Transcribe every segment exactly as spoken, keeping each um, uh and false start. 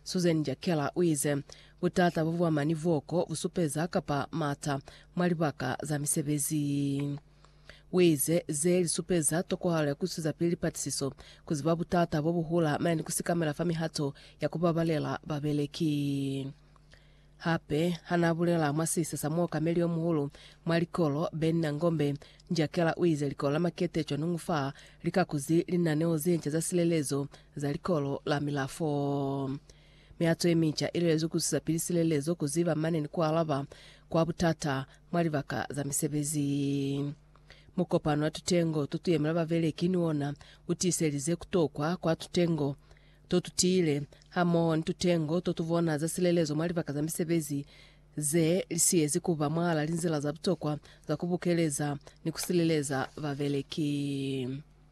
Susan Jakela Wize butata buvwa manivoko busupeza kapa mata mwalibaka za misebezi. Wize zeli supeza toko hala ya kusuza pili patisiso kuziba butata bobuhula mani kusikamela fami hato ya kubabalela babeleki. Hape hanabulela mwasisa samuo kameli omuhulu mwalikolo Ben na Ngombe Jakela Wize likola makete chonungufa likakuzi linaneo zinche za silelezo za likolo la milafo. Miato emicha iliwezu kusuza pili silelezo kuziva maneni kwa alaba kwa butata mwalivaka za misebezi. Mukopano wa tutengo tutuyemela baveleki niwona utiselize kutokwa kwa tutengo totutile hamo ntutengo totuvona za silelezo mwalivaka za misebezi ze lisiyezi kuva mwala linzila za butokwa za kubukeleza ni kusileleza baveleki.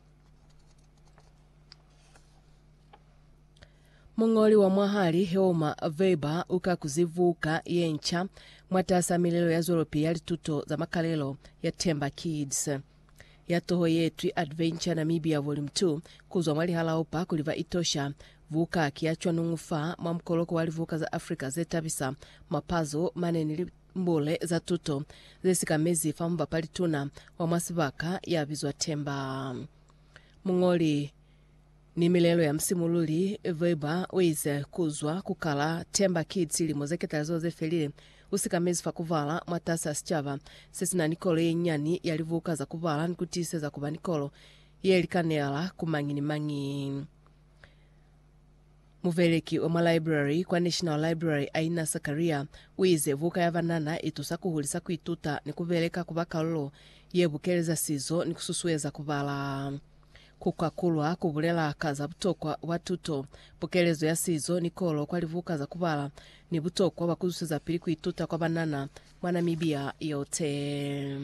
Mongoli wa mwahali heoma veba uka kuzivuka yencha mwatasa milelo ya zoropi yali tuto za makalelo ya Temba Kids. Ya toho yetu Adventure Namibia Volume two kuzwa mwali hala opa kuliva itosha vuka kiachwa nungufa mwamkoloko walivuka za Afrika zetabisa mapazo maneni mbule za tuto zesika mezi famumba palituna wa mwasibaka ya vizwa Temba. Mongoli ni milelo ya msimululi veba wize kuzwa kukala Temba Kids ili mozeketa zoze felile usika mezi fa kuvala mwatasa sichava sesi na Nikolo yenyani yalivuka za kuvala nikutise za kuba Nikolo yelikanela kumangini mangi. Muveleki wa library kwa National Library Aina Sakaria wize vuka ya vanana itusa kuhulisa kuituta ni kuveleka kubakalolo yebukeleza sizo ni kususueza kuvala. Kukakulwa kubulela kaza butokwa watuto pokelezo ya sizo Nikolo kwa livuka za kuvala ni butokwa wakusuza pili kuituta kwa banana mwana Namibia yote.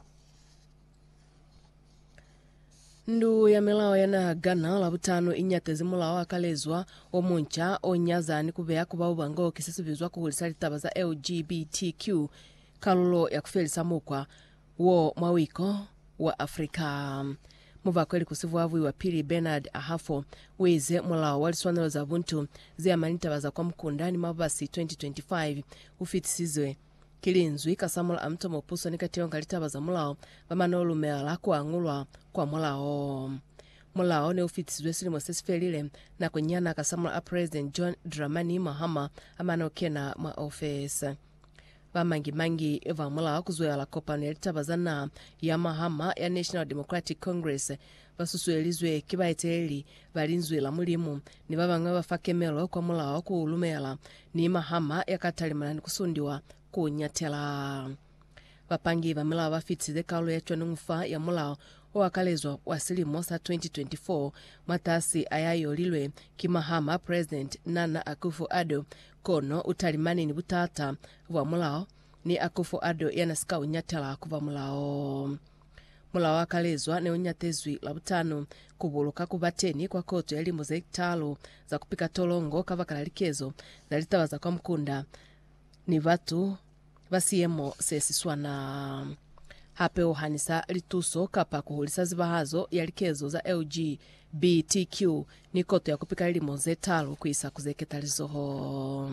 Ndu ya melao yana Ghana la butano inyatezi mulao akalezwa omuncha onyaza ni kubea kuba ubango kisisubizwa kuhulisa litaba za L G B T Q kalulo ya kufelisa mukwa wo mawiko wa Afrika. Muvakweli kusivu avu wa pili Bernard Ahafo wize mulao waliswanelo za buntu zia manita za kwa mkundani mabasi twenty twenty-five ufitisizwe. Kilinzwi kasamula amto mopuso nikationga litaba za mulao vamanolu meala kuangulwa kwa mulao. Mulao ne ufitisizwe sili mosesi felile na kunyana kasamula a President John Dramani Mahama amano kena ma office. Vamangi mangi eva mulao kuzuela la kopa nelitaba zana ya Mahama ya National Democratic Congress vasusuelizwe kibaiteli valinzwe la mulimu ni vavanga vafakemelo kwa mulao kuulumela ni Mahama ya katalimana ni kusundiwa kunyatela. Vapangi va mulao vafitize kaulo ya chwanungufa ya mulao wakalezwa wasilimo sa twenty twenty-four matasi ayayo lilwe kimahama President Nana Akufo-Addo kono utalimani ni butata wa mulao ni Akufo-Addo yanasika unyatela kuva mulao. Mulao wakalezwa ne unyatezwi la butano kubuluka kubateni kwa koto ya limo za iktalo za kupika tolongo kavakala likezo na litawaza kwa mkunda ni vatu vasiyemo sesiswana. Hape uhanisa lituso kapa kuhulisa zibahazo ya likezo za L G B T Q ni koto ya kupika limo zetalo kuisa kuzeketa lizoho.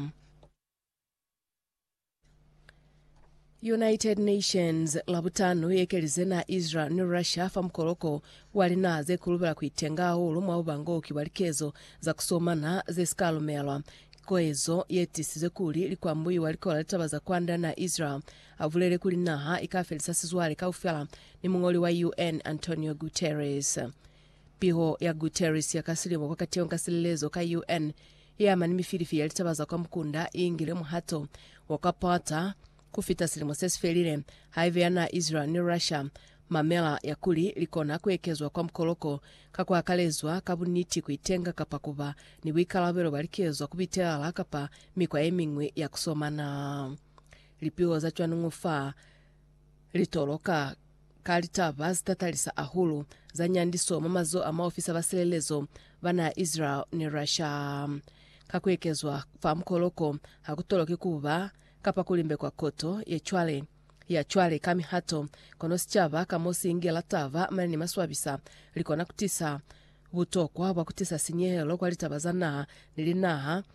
United Nations labutano yekelize na Israel ni Russia famkoloko walinaze kulubela kuitenga hulu mwa ubango kibalikezo za kusomana zesikalumelwa. Koezo yetisize kuli likwambuyi walikola litabaza kwanda na Israel avulele kuli naha ikafelisa sizwale kaufela ni mungoli wa U N Antonio Guterres. Piho ya Guterres ya kasilimo kwa katio nkasilelezo ka U N ya mani mifirifi ya litabaza kwa mkunda ingile muhato wakapata kufita silimo sesifelile haive na Israel ni Russia mamela ya kuli likona kuekezwa kwa mkoloko kakwa akalezwa kabuniti kuitenga kapakuba ni wikalabelo balikezwa kubitela kapa mikwa emingwe ya kusomana. Lipiwa za chwanungufa litoloka kalitaba zitatalisa ahulu za nyandiso mamazo ama ofisa baselelezo bana Israel ni Russia. Kakuekezwa fa mkoloko hakutoloki kuba kapa kulimbe kwa koto ye chwale ya chwale kami hato kono sichava kamosi ingela tava mani maswabisa likona kutisa butokwa wa kutisa sinyelo kwa litabazana nilinaha